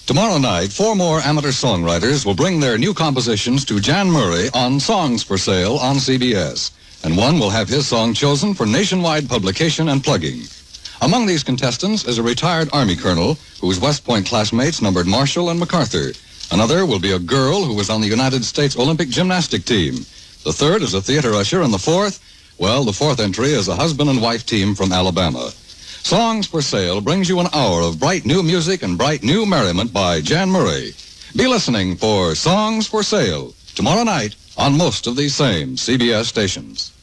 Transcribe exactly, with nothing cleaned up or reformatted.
Tomorrow night, four more amateur songwriters will bring their new compositions to Jan Murray on Songs for Sale on C B S. And one will have his song chosen for nationwide publication and plugging. Among these contestants is a retired Army colonel whose West Point classmates numbered Marshall and MacArthur. Another will be a girl who was on the United States Olympic gymnastic team. The third is a theater usher, and the fourth, well, the fourth entry is a husband and wife team from Alabama. Songs for Sale brings you an hour of bright new music and bright new merriment by Jan Murray. Be listening for Songs for Sale tomorrow night on most of these same C B S stations.